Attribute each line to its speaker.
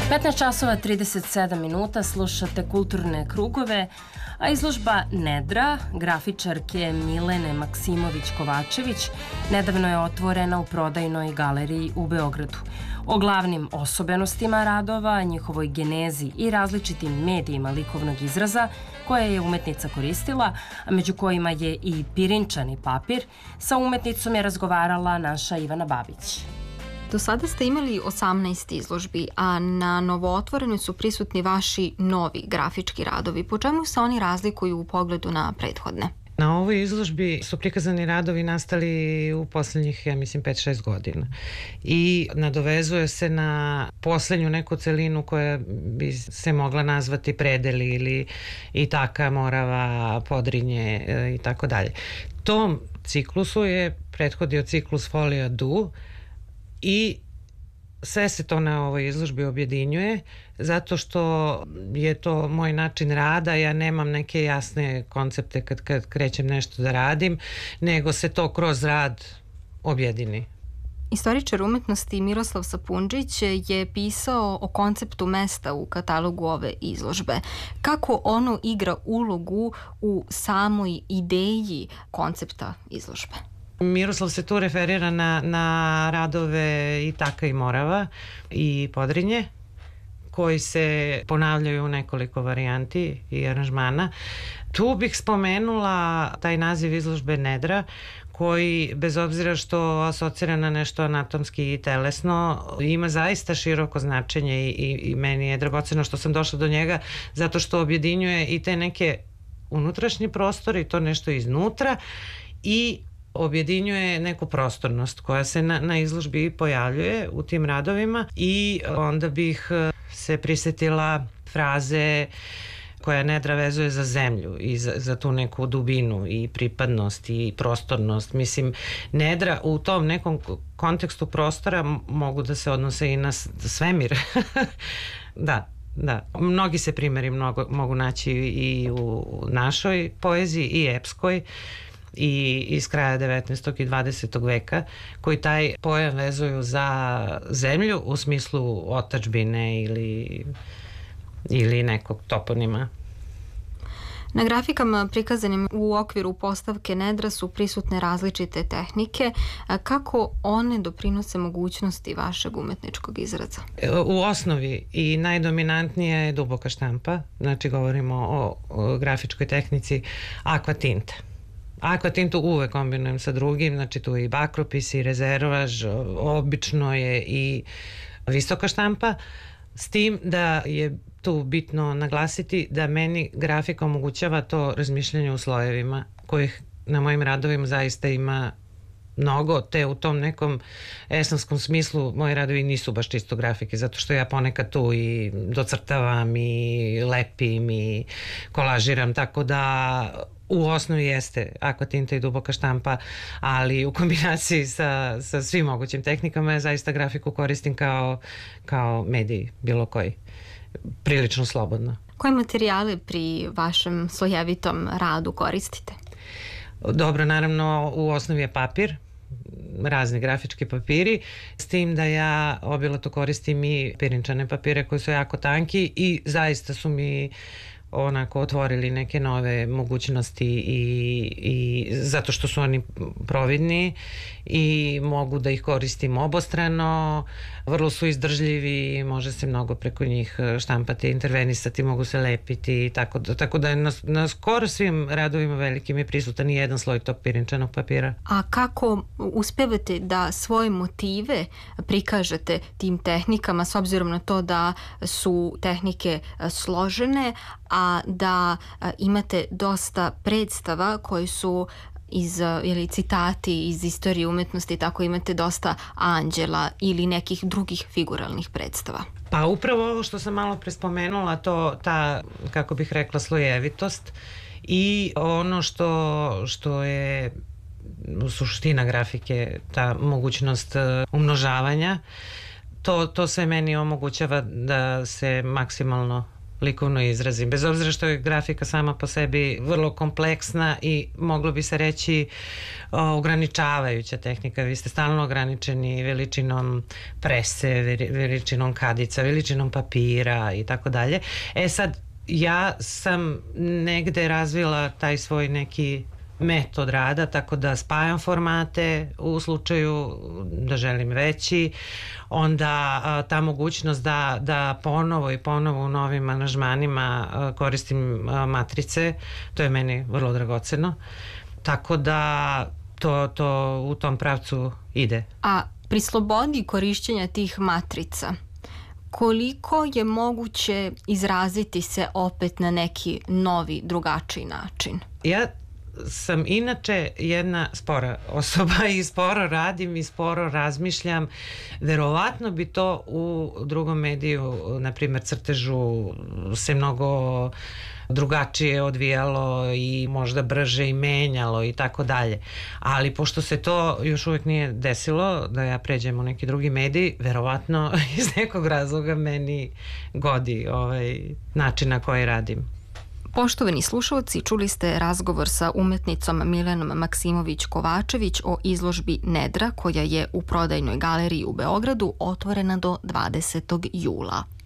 Speaker 1: 15 časova 37 minuta slušate Kulturne krugove, a izložba Nedra, grafičarke Milene Maksimović-Kovačević, nedavno je otvorena u prodajnoj galeriji u Beogradu. O glavnim osobenostima radova, njihovoj genezi i različitim medijima likovnog izraza koje je umetnica koristila, a među kojima je i pirinčani papir, sa umetnicom je razgovarala naša Ivana Babić.
Speaker 2: Do sada ste imali 18 izložbi, a na novootvorenoj su prisutni vaši novi grafički radovi. Po čemu se oni razlikuju u pogledu na prethodne?
Speaker 3: Na ovoj izložbi su prikazani radovi nastali u poslednjih, 5-6 godina. I nadovezuje se na poslednju neku celinu koja bi se mogla nazvati Predeli ili Itaka, Morava, Podrinje i tako dalje. Tom ciklusu je prethodio ciklus Folia Du, i sve se to na ovoj izložbi objedinjuje zato što je to moj način rada. Ja nemam neke jasne koncepte kad krećem nešto da radim, nego se to kroz rad objedini.
Speaker 2: Istoričar umetnosti Miroslav Sapundžić je pisao o konceptu mesta u katalogu ove izložbe. Kako ono igra ulogu u samoj ideji koncepta izložbe?
Speaker 3: Miroslav se tu referira na radove Itaka i Morava i Podrinje, koji se ponavljaju u nekoliko varijanti i aranžmana. Tu bih spomenula taj naziv izložbe Nedra, koji, bez obzira što asocira na nešto anatomski i telesno, ima zaista široko značenje i meni je dragoceno što sam došla do njega, zato što objedinjuje i te neke unutrašnje prostore i to nešto iznutra i objedinjuje neku prostornost koja se na izložbi pojavljuje u tim radovima. I onda bih se prisetila fraze koja Nedra vezuje za zemlju i za tu neku dubinu i pripadnost i prostornost. Mislim, Nedra u tom nekom kontekstu prostora mogu da se odnose i na svemir. Da. Mnogi se primeri mogu naći i u našoj poeziji i epskoj i iz kraja 19. i 20. veka, koji taj pojam vezuju za zemlju u smislu otadžbine ili nekog toponima.
Speaker 2: Na grafikama prikazanim u okviru postavke Nedra su prisutne različite tehnike. Kako one doprinose mogućnosti vašeg umetničkog izraza?
Speaker 3: U osnovi i najdominantnija je duboka štampa, znači govorimo o grafičkoj tehnici akvatinta. Akvatintu uvek kombinujem sa drugim, znači tu je i bakropis i rezervaž, obično je i visoka štampa, s tim da je tu bitno naglasiti da meni grafika omogućava to razmišljanje u slojevima, kojih na mojim radovima zaista ima mnogo, te u tom nekom esenskom smislu moji radovi nisu baš čisto grafike, zato što ja ponekad tu i docrtavam i lepim i kolažiram, tako da u osnovi jeste akvatinta i duboka štampa, ali u kombinaciji sa svim mogućim tehnikama ja zaista grafiku koristim kao medij bilo koji, prilično slobodno.
Speaker 2: Koje materijale pri vašem slojevitom radu koristite?
Speaker 3: Dobro, naravno u osnovi je papir, razni grafički papiri, s tim da ja obilato koristim i pirinčane papire koji su jako tanki i zaista su mi onako otvorili neke nove mogućnosti i zato što su oni providni i mogu da ih koristim obostrano, vrlo su izdržljivi, može se mnogo preko njih štampati, intervenisati, mogu se lepiti, tako da je na skoro svim radovima velikim je prisutan i jedan sloj tog pirinčanog papira.
Speaker 2: A kako uspevate da svoje motive prikažete tim tehnikama, s obzirom na to da su tehnike složene, a da imate dosta predstava koji su citati iz istorije umetnosti, tako imate dosta anđela ili nekih drugih figuralnih predstava?
Speaker 3: Pa upravo ovo što sam malo prespomenula, ta, kako bih rekla, slojevitost i ono što je suština grafike, ta mogućnost umnožavanja, to sve meni omogućava da se maksimalno likovno izrazim. Bez obzira što je grafika sama po sebi vrlo kompleksna i moglo bi se reći ograničavajuća tehnika. Vi ste stalno ograničeni veličinom prese, veličinom kadica, veličinom papira i tako dalje. Sad, ja sam negde razvila taj svoj neki metod rada, tako da spajam formate u slučaju da želim veći, onda ta mogućnost da ponovo i ponovo u novim aranžmanima koristim matrice, to je meni vrlo dragoceno, tako da to u tom pravcu ide.
Speaker 2: A pri slobodi korišćenja tih matrica, koliko je moguće izraziti se opet na neki novi, drugačiji način?
Speaker 3: Ja sam inače jedna spora osoba i sporo radim i sporo razmišljam. Verovatno bi to u drugom mediju, na primjer crtežu, se mnogo drugačije odvijalo i možda brže i menjalo i tako dalje. Ali pošto se to još uvijek nije desilo, da ja pređem u neki drugi medij, verovatno iz nekog razloga meni godi način na koji radim.
Speaker 2: Poštovani slušalci, čuli ste razgovor sa umetnicom Milenom Maksimović-Kovačević o izložbi Nedra koja je u prodajnoj galeriji u Beogradu otvorena do 20. jula.